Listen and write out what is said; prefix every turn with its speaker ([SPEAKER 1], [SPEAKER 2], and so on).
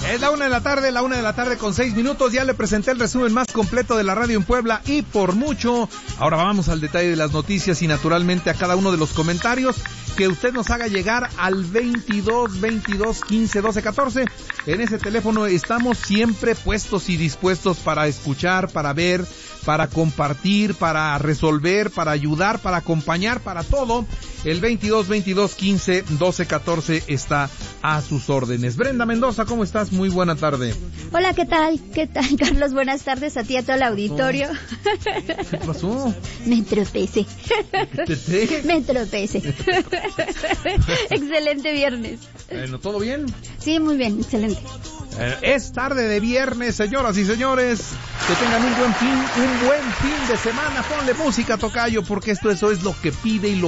[SPEAKER 1] Es la 1:00 con 6 minutos. Ya le presenté el resumen más completo de la radio en Puebla y por mucho. Ahora vamos al detalle de las noticias y naturalmente a cada uno de los comentarios que usted nos haga llegar al 22 15 12 14. En ese teléfono estamos siempre puestos y dispuestos para escuchar, para ver, para compartir, para resolver, para ayudar, para acompañar, para todo. El 22 15 12 14 está a sus órdenes. Brenda Mendoza, ¿cómo estás? Muy buena tarde.
[SPEAKER 2] Hola, ¿qué tal? ¿Qué tal, Carlos? Buenas tardes a ti y a todo el auditorio.
[SPEAKER 1] ¿Qué pasó?
[SPEAKER 2] Me tropecé.
[SPEAKER 1] ¿Te?
[SPEAKER 2] Me tropecé. Excelente viernes.
[SPEAKER 1] Bueno, ¿todo bien?
[SPEAKER 2] Sí, muy bien, excelente.
[SPEAKER 1] Es tarde de viernes, señoras y señores. Que tengan un buen fin de semana. Ponle música, tocayo, porque eso es lo que pide y lo